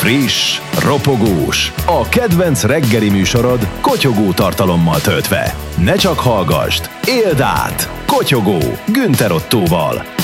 Friss, ropogós, a kedvenc reggeli műsorod kotyogó tartalommal töltve. Ne csak hallgasd, éld át! Kotyogó Günther Ottóval.